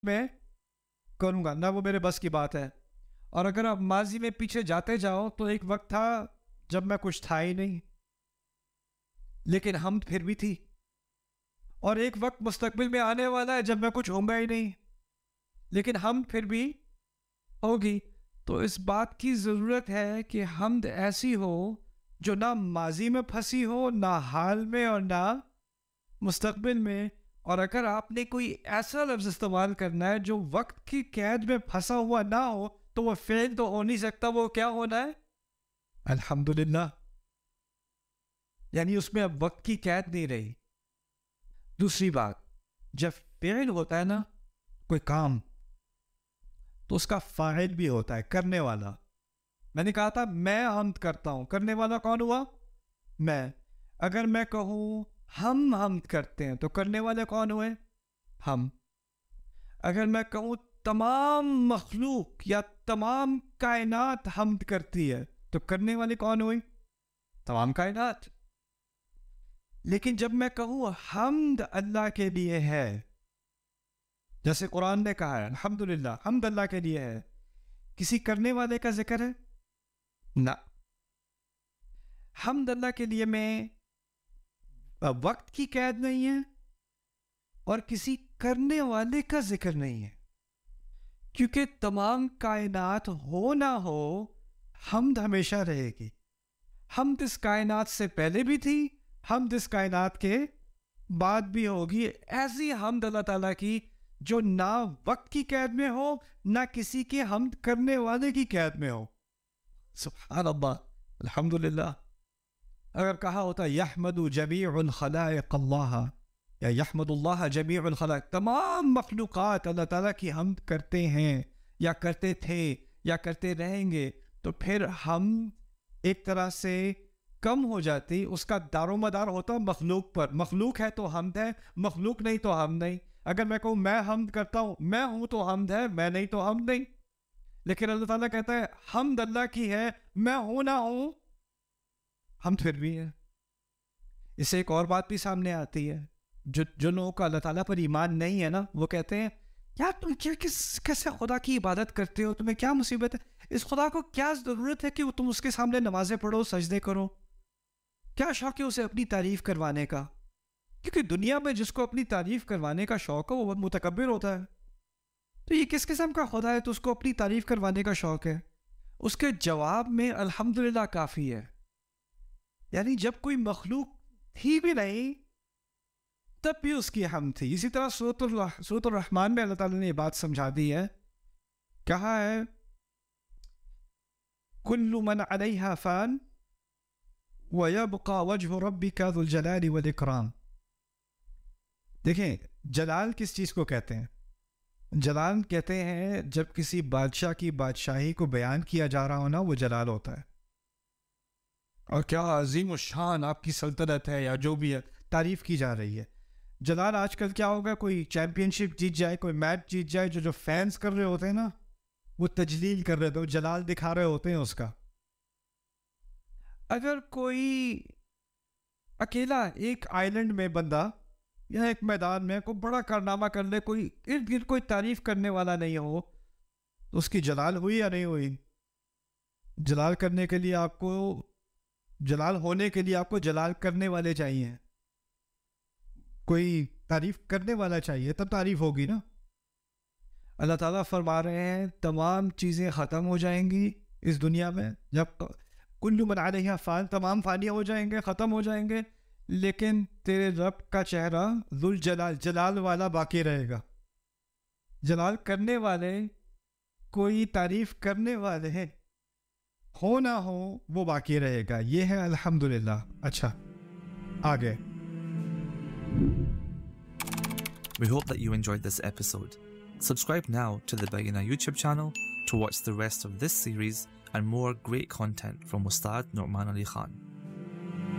میں کروں گا، نہ وہ میرے بس کی بات ہے. اور اگر آپ ماضی میں پیچھے جاتے جاؤ تو ایک وقت تھا جب میں کچھ تھا ہی نہیں، لیکن حمد پھر بھی تھی. اور ایک وقت مستقبل میں آنے والا ہے جب میں کچھ ہوں گا ہی نہیں، لیکن حمد پھر بھی ہوگی. تو اس بات کی ضرورت ہے کہ حمد ایسی ہو جو نہ ماضی میں پھنسی ہو، نہ حال میں اور نہ مستقبل میں. اور اگر آپ نے کوئی ایسا لفظ استعمال کرنا ہے جو وقت کی قید میں پھنسا ہوا نہ ہو تو وہ فعل تو ہو نہیں سکتا. وہ کیا ہونا ہے؟ الحمدللہ. یعنی اس میں اب وقت کی قید نہیں رہی. دوسری بات، جب فعل ہوتا ہے نا کوئی کام، تو اس کا فاعل بھی ہوتا ہے، کرنے والا. میں نے کہا تھا میں حمد کرتا ہوں، کرنے والا کون ہوا؟ میں. اگر میں کہوں ہم حمد کرتے ہیں تو کرنے والے کون ہوئے؟ ہم. اگر میں کہوں تمام مخلوق یا تمام کائنات حمد کرتی ہے تو کرنے والے کون ہوئی؟ تمام کائنات. لیکن جب میں کہوں حمد اللہ کے لیے ہے، جیسے قرآن نے کہا ہے الحمدللہ، حمد اللہ کے لیے ہے، کسی کرنے والے کا ذکر ہے؟ نہ. حمد اللہ کے لیے میں وقت کی قید نہیں ہے اور کسی کرنے والے کا ذکر نہیں ہے، کیونکہ تمام کائنات ہو نہ ہو حمد ہمیشہ رہے گی. حمد اس کائنات سے پہلے بھی تھی، حمد اس کائنات کے بعد بھی ہوگی. ایسی حمد اللہ تعالیٰ کی جو نہ وقت کی قید میں ہو، نہ کسی کے حمد کرنے والے کی قید میں ہو. سبحان اللہ، الحمدللہ. اگر کہا ہوتا یحمد جمیع الخلائق اللہ، یا یحمد اللہ جمیع الخلائق، تمام مخلوقات اللہ تعالیٰ کی حمد کرتے ہیں یا کرتے تھے یا کرتے رہیں گے، تو پھر ہم ایک طرح سے کم ہو جاتی. اس کا دار و مدار ہوتا مخلوق پر. مخلوق ہے تو حمد ہے، مخلوق نہیں تو حمد نہیں. اگر میں کہوں میں حمد کرتا ہوں، میں ہوں تو حمد ہے، میں نہیں تو حمد نہیں. لیکن اللہ تعالیٰ کہتا ہے حمد اللہ کی ہے، میں ہوں نہ ہوں حمد پھر بھی ہے. اس سے ایک اور بات بھی سامنے آتی ہے. جو لوگوں کا اللہ تعالیٰ پر ایمان نہیں ہے نا، وہ کہتے ہیں یار تم کیسے خدا کی عبادت کرتے ہو، تمہیں کیا مصیبت ہے، اس خدا کو کیا ضرورت ہے کہ تم اس کے سامنے نمازیں پڑھو، سجدے کرو، کیا شوق ہے اسے اپنی تعریف کروانے کا. کیونکہ دنیا میں جس کو اپنی تعریف کروانے کا شوق ہے وہ بہت متکبر ہوتا ہے. تو یہ کس قسم کا خدا ہے تو اس کو اپنی تعریف کروانے کا شوق ہے؟ اس کے جواب میں الحمدللہ کافی ہے. یعنی جب کوئی مخلوق تھی بھی نہیں تب بھی اس کی حمد تھی. اسی طرح سورۃ الرحمن میں اللہ تعالیٰ نے یہ بات سمجھا دی ہے، کہا ہے کل من علیہا فان وَيَبْقَى وَجْهُ رَبِّكَ ذُو الْجَلَالِ وَالْإِكْرَامِ. دیکھیں جلال کس چیز کو کہتے ہیں؟ جلال کہتے ہیں جب کسی بادشاہ کی بادشاہی کو بیان کیا جا رہا ہو نا، وہ جلال ہوتا ہے. اور کیا عظیم الشان آپ کی سلطنت ہے، یا جو بھی ہے تعریف کی جا رہی ہے. جلال آج کل کیا ہوگا، کوئی چیمپئن شپ جیت جائے، کوئی میچ جیت جائے، جو فینس کر رہے ہوتے ہیں نا، وہ تجلیل کر رہے ہوتے ہیں، وہ جلال دکھا رہے ہوتے ہیں اس کا. اگر کوئی اکیلا ایک آئی لینڈ میں بندہ یا ایک میدان میں کوئی بڑا کارنامہ کر لے، کوئی ارد گرد کوئی تعریف کرنے والا نہیں ہو، تو اس کی جلال ہوئی یا نہیں ہوئی؟ جلال کرنے کے لیے آپ کو، جلال ہونے کے لیے آپ کو جلال کرنے والے چاہیے، کوئی تعریف کرنے والا چاہیے، تب تعریف ہوگی نا. اللہ تعالیٰ فرما رہے ہیں تمام چیزیں ختم ہو جائیں گی اس دنیا میں، جب کل من علیہا فان، تمام فانی ہو جائیں گے، ختم ہو جائیں گے، لیکن تیرے رب کا چہرہ ذو الجلال، جلال والا باقی رہے گا. جلال کرنے والے، کوئی تعریف کرنے والے ہو نہ ہو، وہ باقی رہے گا. یہ ہے الحمدللہ. اچھا آگے. We hope that you enjoyed this episode. Subscribe now to the Bayyinah YouTube channel to watch the rest of this series and more great content from Ustad Nu'man Ali Khan.